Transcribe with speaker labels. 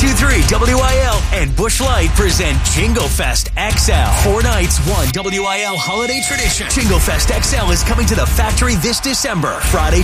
Speaker 1: 102.3 WIL and Busch Light present Jingle Fest XL. 4 nights, one WIL holiday tradition. Jingle Fest XL is coming to the factory this December. Friday,